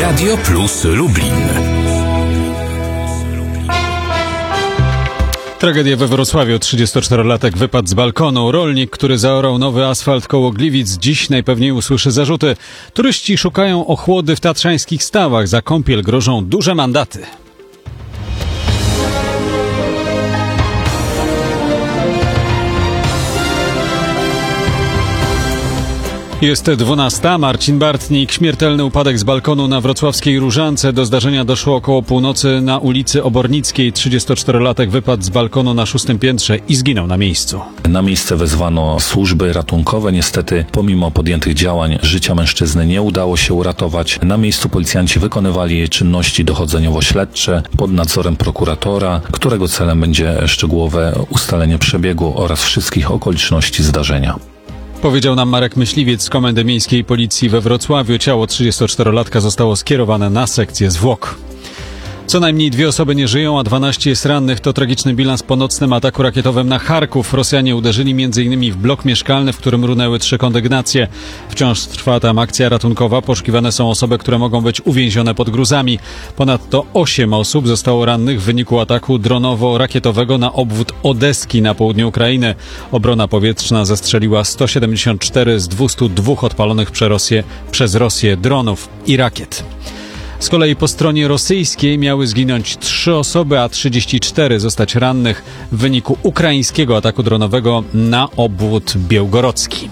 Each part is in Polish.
Radio Plus Lublin. Tragedia we Wrocławiu. 34-latek wypadł z balkonu. Rolnik, który zaorał nowy asfalt koło Gliwic, dziś najpewniej usłyszy zarzuty. Turyści szukają ochłody w tatrzańskich stawach. Za kąpiel grożą duże mandaty. Jest 12. Marcin Bartnik. Śmiertelny upadek z balkonu na wrocławskiej Różance. Do zdarzenia doszło około północy na ulicy Obornickiej. 34-latek wypadł z balkonu na 6. piętrze i zginął na miejscu. Na miejsce wezwano służby ratunkowe. Niestety, pomimo podjętych działań, życia mężczyzny nie udało się uratować. Na miejscu policjanci wykonywali czynności dochodzeniowo-śledcze pod nadzorem prokuratora, którego celem będzie szczegółowe ustalenie przebiegu oraz wszystkich okoliczności zdarzenia. Powiedział nam Marek Myśliwiec z Komendy Miejskiej Policji we Wrocławiu. Ciało 34-latka zostało skierowane na sekcję zwłok. Co najmniej 2 osoby nie żyją, a 12 jest rannych. To tragiczny bilans po nocnym ataku rakietowym na Charków. Rosjanie uderzyli m.in. w blok mieszkalny, w którym runęły 3 kondygnacje. Wciąż trwa tam akcja ratunkowa. Poszukiwane są osoby, które mogą być uwięzione pod gruzami. Ponadto 8 osób zostało rannych w wyniku ataku dronowo-rakietowego na obwód Odeski na południu Ukrainy. Obrona powietrzna zestrzeliła 174 z 202 odpalonych przez Rosję dronów i rakiet. Z kolei po stronie rosyjskiej miały zginąć 3 osoby, a 34 zostać rannych w wyniku ukraińskiego ataku dronowego na obwód białgorodzki.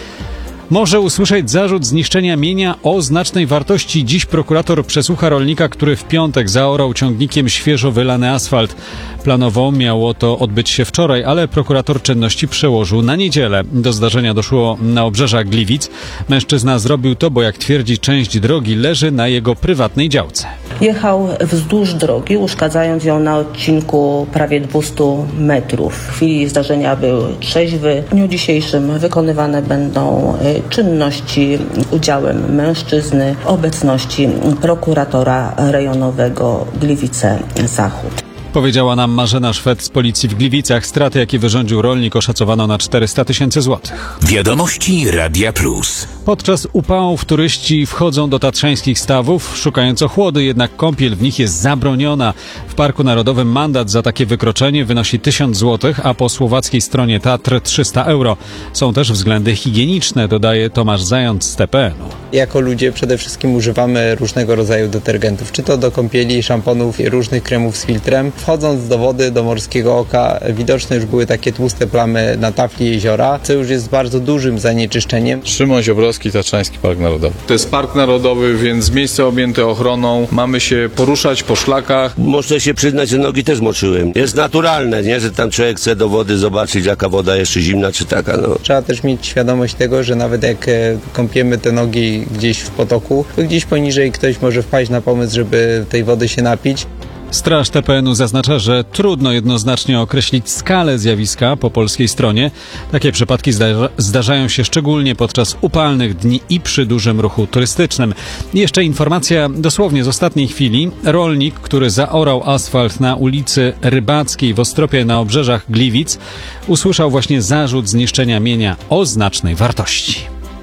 Może usłyszeć zarzut zniszczenia mienia o znacznej wartości. Dziś prokurator przesłucha rolnika, który w piątek zaorał ciągnikiem świeżo wylany asfalt. Planowo miało to odbyć się wczoraj, ale prokurator czynności przełożył na niedzielę. Do zdarzenia doszło na obrzeżach Gliwic. Mężczyzna zrobił to, bo jak twierdzi, część drogi leży na jego prywatnej działce. Jechał wzdłuż drogi, uszkadzając ją na odcinku prawie 200 metrów. W chwili zdarzenia był trzeźwy. W dniu dzisiejszym wykonywane będą czynności udziałem mężczyzny w obecności prokuratora rejonowego Gliwice-Zachód. Powiedziała nam Marzena Szwed z policji w Gliwicach. Straty, jakie wyrządził rolnik, oszacowano na 400 000 złotych. Wiadomości Radia Plus. Podczas upałów turyści wchodzą do tatrzańskich stawów, szukając ochłody, jednak kąpiel w nich jest zabroniona. W Parku Narodowym mandat za takie wykroczenie wynosi 1000 złotych, a po słowackiej stronie Tatr 300 euro. Są też względy higieniczne, dodaje Tomasz Zając z TPN-u. Jako ludzie przede wszystkim używamy różnego rodzaju detergentów, czy to do kąpieli, szamponów i różnych kremów z filtrem. Wchodząc do wody, do morskiego oka, widoczne już były takie tłuste plamy na tafli jeziora, co już jest bardzo dużym zanieczyszczeniem. Szymon Ziobrowski, Tatrzański Park Narodowy. To jest park narodowy, więc miejsce objęte ochroną. Mamy się poruszać po szlakach. Muszę się przyznać, że nogi też moczyłem. Jest naturalne, nie, że tam człowiek chce do wody zobaczyć, jaka woda jeszcze zimna czy taka. No. Trzeba też mieć świadomość tego, że nawet jak kąpiemy te nogi gdzieś w potoku, to gdzieś poniżej ktoś może wpaść na pomysł, żeby tej wody się napić. Straż TPN-u zaznacza, że trudno jednoznacznie określić skalę zjawiska po polskiej stronie. Takie przypadki zdarzają się szczególnie podczas upalnych dni i przy dużym ruchu turystycznym. I jeszcze informacja dosłownie z ostatniej chwili. Rolnik, który zaorał asfalt na ulicy Rybackiej w Ostropie na obrzeżach Gliwic, usłyszał właśnie zarzut zniszczenia mienia o znacznej wartości.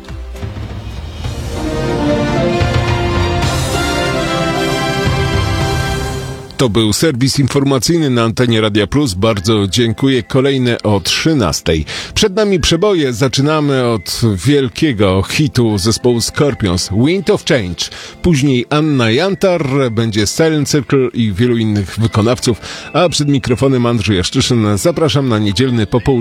To był serwis informacyjny na antenie Radia Plus. Bardzo dziękuję. Kolejne o 13:00. Przed nami przeboje. Zaczynamy od wielkiego hitu zespołu Scorpions, Wind of Change. Później Anna Jantar, będzie Silent Circle i wielu innych wykonawców. A przed mikrofonem Andrzej Jaszczyszyn. Zapraszam na niedzielny popołudnie.